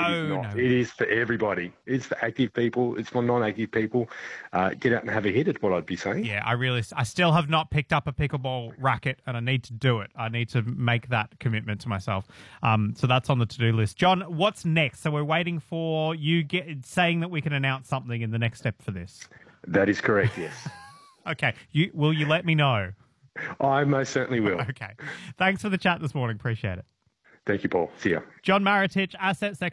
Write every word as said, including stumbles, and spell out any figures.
No, is not. no. It is for everybody. It's for active people. It's for non-active people. Uh, get out and have a hit is what I'd be saying. Yeah, I really, I still have not picked up a pickleball racket, and I need to do it. I need to make that commitment to myself. Um, so that's on the to-do list. John, what's next? So we're waiting for you get saying that we can announce something in the next step for this. That is correct, yes. Okay. You, will you let me know? I most certainly will. Okay. Thanks for the chat this morning. Appreciate it. Thank you, Paul. See ya. John Maritich, Asset Section